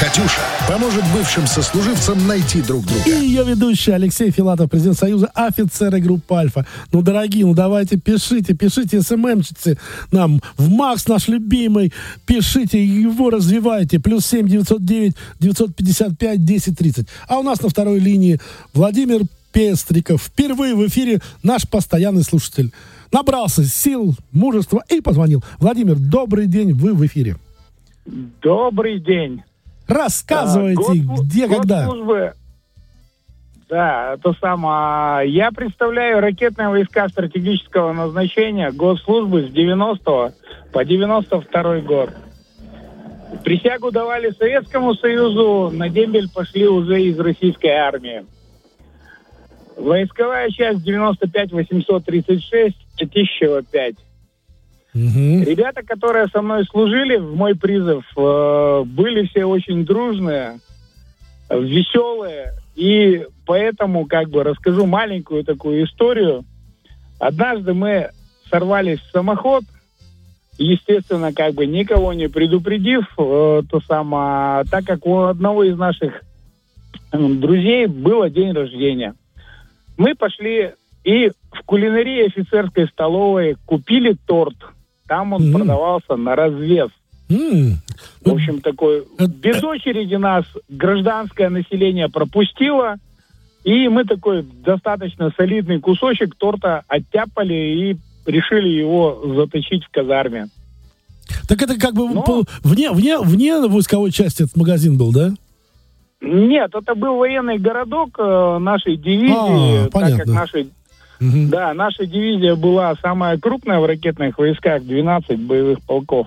«Катюша» поможет бывшим сослуживцам найти друг друга. И ее ведущий Алексей Филатов, президент Союза офицеры группы «Альфа». Ну, дорогие, ну давайте пишите СММчите нам в Макс наш любимый. Пишите, его развивайте. +7 909 955 1030. А у нас на второй линии Владимир Пестриков. Впервые в эфире наш постоянный слушатель. Набрался сил, мужества и позвонил. Владимир, добрый день, вы в эфире. Добрый день. Рассказывайте, где, когда. Госслужбы. Да, то самое. Я представляю ракетные войска стратегического назначения госслужбы с 90 по 92 год. Присягу давали Советскому Союзу, на дембель пошли уже из российской армии. Войсковая часть 95-836, Тетищево 5. Ребята, которые со мной служили в мой призыв, были все очень дружные, веселые. И поэтому расскажу маленькую такую историю. Однажды мы сорвались в самоход, естественно, никого не предупредив, так как у одного из наших друзей было день рождения. Мы пошли и в кулинарии офицерской столовой купили торт. Там он продавался на развес. В общем, без очереди нас гражданское население пропустило, и мы такой достаточно солидный кусочек торта оттяпали и решили его заточить в казарме. Так это вне войсковой части этот магазин был, да? Нет, это был военный городок нашей дивизии, так как наша дивизия была самая крупная в ракетных войсках, 12 боевых полков.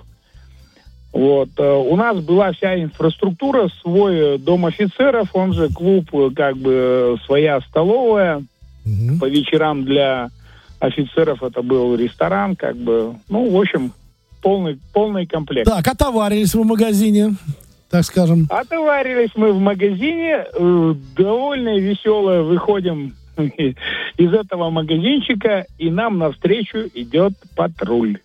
У нас была вся инфраструктура, свой дом офицеров, он же клуб, своя столовая. По вечерам для офицеров это был ресторан, в общем, полный комплект. Так, отоварились вы в магазине, так скажем? Отоварились мы в магазине, довольно веселые, выходим из этого магазинчика, и нам навстречу идет патруль.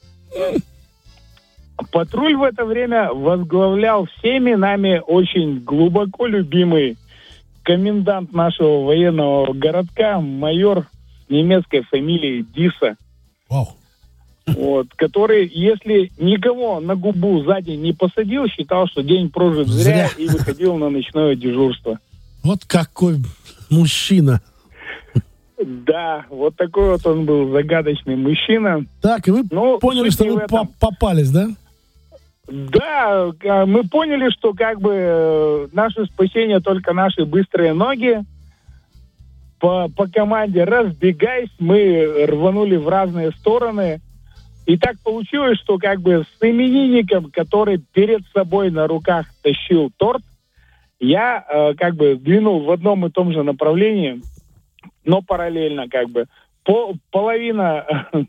Патруль в это время возглавлял всеми нами очень глубоко любимый комендант нашего военного городка, майор немецкой фамилии Диса. Вау. Который, если никого на губу сзади не посадил, считал, что день прожит зря и выходил на ночное дежурство. Вот какой мужчина. Да, вот такой он был загадочный мужчина. Так, и вы поняли, что вы попались, да? Да, мы поняли, что наше спасение только наши быстрые ноги. По команде «разбегайся» мы рванули в разные стороны. И так получилось, что с именинником, который перед собой на руках тащил торт, я двинул в одном и том же направлении, но параллельно половина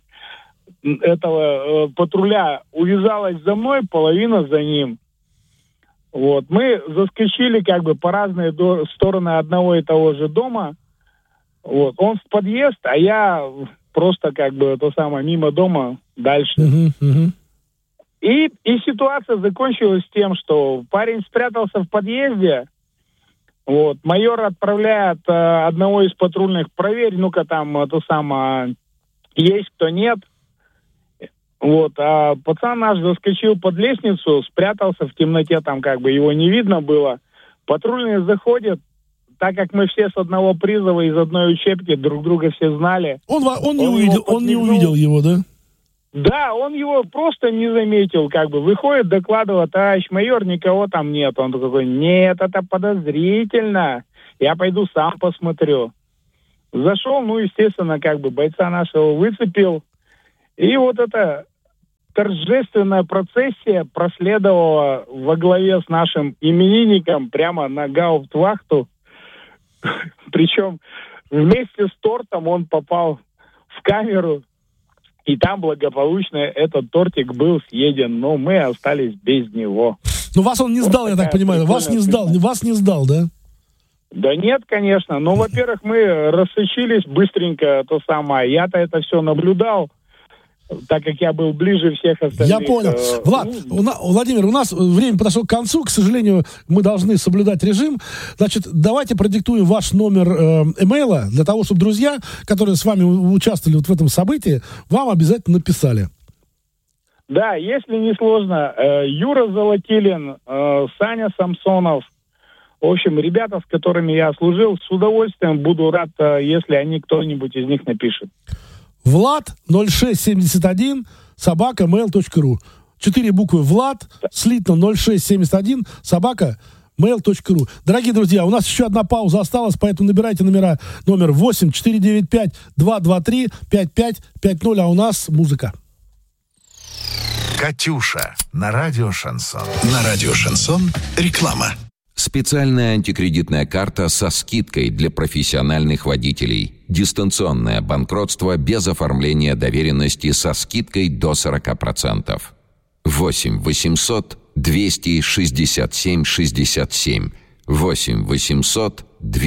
этого патруля увязалась за мной, половина за ним. Мы заскочили по разные стороны одного и того же дома. Он в подъезд, а я просто мимо дома дальше. И ситуация закончилась тем, что парень спрятался в подъезде. Майор отправляет одного из патрульных: проверь, ну-ка там есть кто нет. А пацан наш заскочил под лестницу, спрятался в темноте, его не видно было. Патрульные заходят, так как мы все с одного призыва, из одной учебки, друг друга все знали. Он не увидел его, да? Да, он его просто не заметил, выходит, докладывает: товарищ майор, никого там нет. Он такой: нет, это подозрительно, я пойду сам посмотрю. Зашел, естественно, бойца нашего выцепил, и эта торжественная процессия проследовала во главе с нашим именинником прямо на гауптвахту. Причем вместе с тортом он попал в камеру, и там благополучно этот тортик был съеден, но мы остались без него. Вас он не сдал, я так понимаю. Вас не сдал, да? Да нет, конечно. Во-первых, мы рассочились быстренько, я-то это все наблюдал. так как я был ближе всех остальных. Я понял. Влад, Владимир, у нас время подошло к концу. К сожалению, мы должны соблюдать режим. Значит, давайте продиктуем ваш номер имейла для того, чтобы друзья, которые с вами участвовали вот в этом событии, вам обязательно написали. Да, если не сложно, Юра Золотилин, Саня Самсонов. В общем, ребята, с которыми я служил, с удовольствием буду рад, если они кто-нибудь из них напишет. Влад 0671 @mail.ru. 4 буквы Влад, слитно 0671 @mail.ru. Дорогие друзья, у нас еще одна пауза осталась, поэтому набирайте номер 8-495-223-5550, а у нас музыка. «Катюша» на радио «Шансон». На радио «Шансон» реклама. Специальная антикредитная карта со скидкой для профессиональных водителей. Дистанционное банкротство без оформления доверенности со скидкой до 40%. 8 800 267 67. 8 800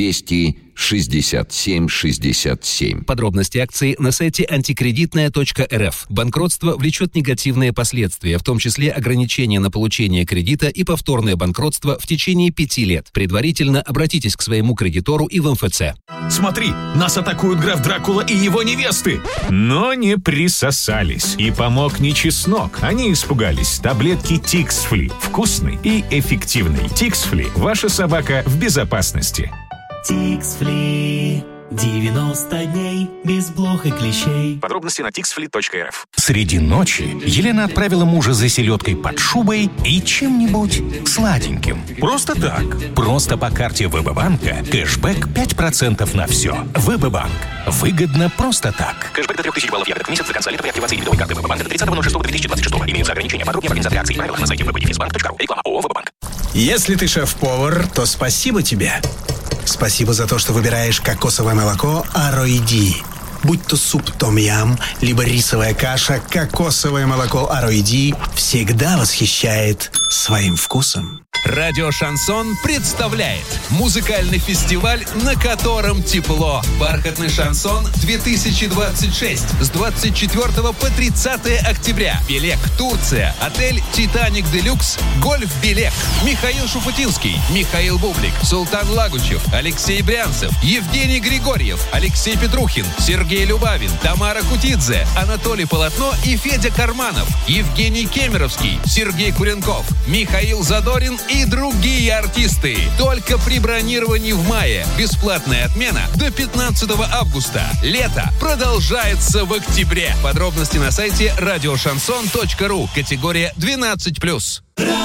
267 67. Подробности акции на сайте антикредитная.рф. Банкротство влечет негативные последствия, в том числе ограничения на получение кредита и повторное банкротство в течение 5 лет. Предварительно обратитесь к своему кредитору и в МФЦ. Смотри, нас атакуют граф Дракула и его невесты. Но не присосались. И помог не чеснок. Они испугались. Таблетки Тиксфли. Вкусный и эффективный. Тиксфли. Ваша собака в безопасности. Тиксфли. 90 дней без блох и клещей. Подробности на tixfli.rf. Среди ночи Елена отправила мужа за селедкой под шубой и чем-нибудь сладеньким. Просто так. Просто по карте ВБ-банка кэшбэк 5% на все. ВБ-банк. Выгодно просто так. Кэшбэк до 3000 баллов евро в месяц до конца лета при активации дебетовой карты ВБ-банка до 30.06.2026. Имеются ограничения. Подробнее в организации акции и правилах на сайте www.defisbank.ru. Реклама ООО «ВБ-банк». Если ты шеф-повар, то спасибо тебе. Спасибо за то, что выбираешь кокосовое молоко Ароиди. Будь то суп том-ям, либо рисовая каша, кокосовое молоко Ароиди всегда восхищает своим вкусом. Радио «Шансон» представляет музыкальный фестиваль, на котором тепло. «Бархатный шансон 2026» с 24 по 30 октября. Белек, Турция. Отель «Титаник Делюкс». Гольф-Белек. Михаил Шуфутинский, Михаил Бублик, Султан Лагучев, Алексей Брянцев, Евгений Григорьев, Алексей Петрухин, Сергей Любавин, Тамара Кутидзе, Анатолий Полотно и Федя Карманов, Евгений Кемеровский, Сергей Куренков, Михаил Задорин и другие артисты. Только при бронировании в мае. Бесплатная отмена до 15 августа. Лето продолжается в октябре. Подробности на сайте радиошансон.ру. Категория 12+.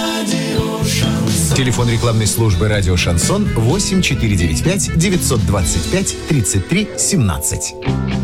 Телефон рекламной службы «Радио Шансон» 8495 925 33 17.